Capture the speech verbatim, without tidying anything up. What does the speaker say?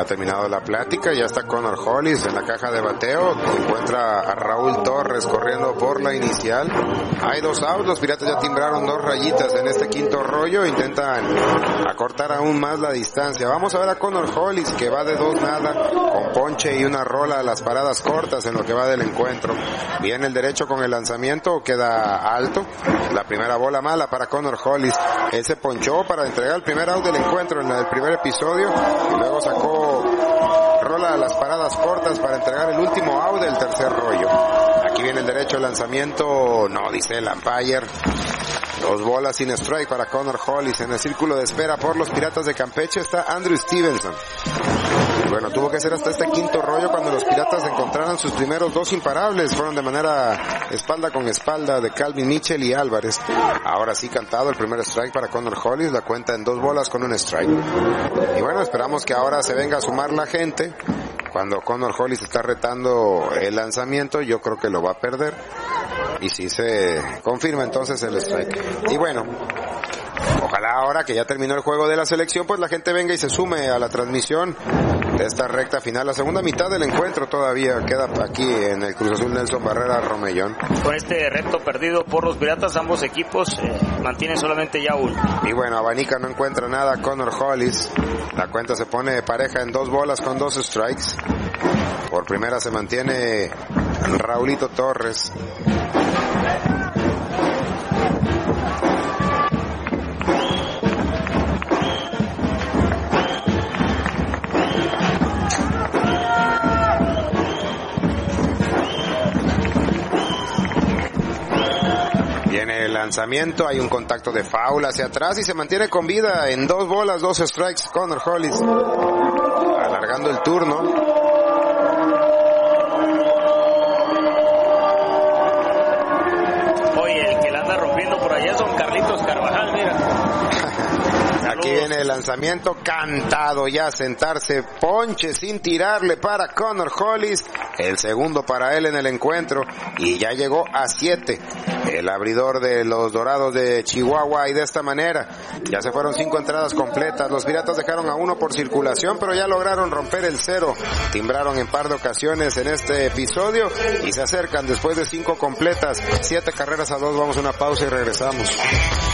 terminado la plática, ya está Connor Hollis en la caja de bateo, encuentra a Raúl Torres corriendo por la inicial. Hay dos outs, los Piratas ya timbraron dos rayitas en este quinto rollo, intentan acortar aún más la distancia. Vamos a ver a Connor Hollis, que va de dos nada, con ponche y una rola a las paradas cortas en lo que va del encuentro. Viene el derecho con el lanzamiento, queda alto, la primera bola mala para Connor Hollis. Él se ponchó para entregar el primer out del encuentro en el primer episodio, y luego sacó rola a las paradas cortas para entregar el último out del tercer rollo. Aquí viene el derecho de lanzamiento, no, dice el umpire. Dos bolas sin strike para Connor Hollis. En el círculo de espera por los Piratas de Campeche está Andrew Stevenson. Bueno, tuvo que ser hasta este quinto rollo cuando los Piratas encontraran sus primeros dos imparables. Fueron de manera espalda con espalda de Calvin Mitchell y Álvarez. Ahora sí cantado el primer strike para Connor Hollis. La cuenta en dos bolas con un strike. Y bueno, esperamos que ahora se venga a sumar la gente. Cuando Connor Hollis está retando el lanzamiento, yo creo que lo va a perder. Y si se confirma entonces el strike. Y bueno, ojalá ahora que ya terminó el juego de la selección, pues la gente venga y se sume a la transmisión de esta recta final. La segunda mitad del encuentro todavía queda aquí en el Cruz Azul Nelson Barrera Romellón. Con este reto perdido por los Piratas, ambos equipos eh, mantienen solamente ya uno. Y bueno, Abanica no encuentra nada. Connor Hollis, la cuenta se pone pareja en dos bolas con dos strikes. Por primera se mantiene Raulito Torres. Viene el lanzamiento, hay un contacto de foul hacia atrás y se mantiene con vida en dos bolas, dos strikes. Connor Hollis alargando el turno. Aquí viene el lanzamiento cantado, ya a sentarse, ponche sin tirarle para Connor Hollis, el segundo para él en el encuentro, y ya llegó a siete, el abridor de los Dorados de Chihuahua, y de esta manera ya se fueron cinco entradas completas. Los Piratas dejaron a uno por circulación, pero ya lograron romper el cero, timbraron en par de ocasiones en este episodio y se acercan después de cinco completas, siete carreras a dos. Vamos a una pausa y regresamos.